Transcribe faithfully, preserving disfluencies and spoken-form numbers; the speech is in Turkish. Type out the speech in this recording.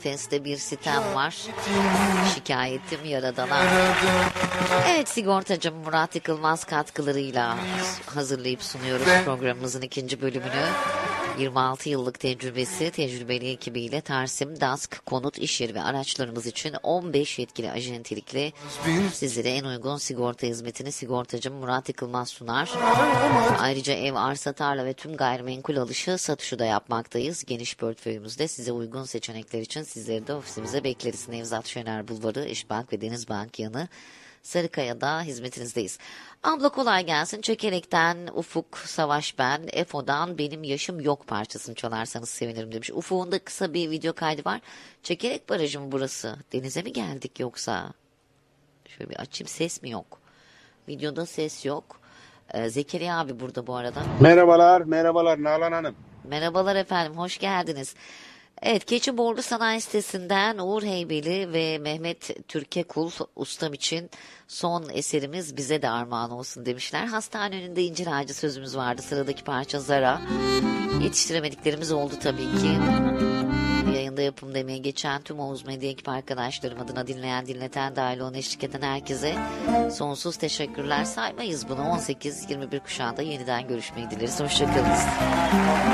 Efes'te bir sitem var. Şikayetim yaradana. Evet, sigortacım Murat Yıkılmaz katkılarıyla hazırlayıp sunuyoruz programımızın ikinci bölümünü. yirmi altı yıllık tecrübesi, tecrübeli ekibiyle Tarsim, DASK, konut, iş yeri ve araçlarımız için on beş yetkili acentelikle sizlere en uygun sigorta hizmetini sigortacım Murat Yıkılmaz sunar. Ayrıca ev, arsa, tarla ve tüm gayrimenkul alışı, satışı da yapmaktayız. Geniş portföyümüzde size uygun seçenekler için sizleri de ofisimize bekleriz. Nevzat Şener Bulvarı, İşbank ve Denizbank yanı Sarıkaya'da hizmetinizdeyiz. Abla kolay gelsin. Çekerek'ten Ufuk Savaş ben. E F O'dan benim yaşım yok parçasını çalarsanız sevinirim demiş. Ufuk'un da kısa bir video kaydı var. Çekerek barajı mı burası? Denize mi geldik yoksa? Şöyle bir açayım, ses mi yok? Videoda ses yok. Ee, Zekeriya abi burada bu arada. Merhabalar, merhabalar Nalan Hanım. Merhabalar efendim, hoş geldiniz. Evet, Keçiborlu Sanayi Sitesi'nden Uğur Heybeli ve Mehmet Türkekul ustam için son eserimiz bize de armağan olsun demişler. Hastane önünde incir ağacı sözümüz vardı. Sıradaki parça Zara. Yetiştiremediklerimiz oldu tabii ki. Yayında yapım demeye geçen tüm Oğuz Medya ekip arkadaşlarım adına dinleyen, dinleten, dahil olan, eşlik eden herkese sonsuz teşekkürler. Saymayız bunu. on sekiz yirmi bir kuşağında yeniden görüşmeyi dileriz. Hoşçakalın.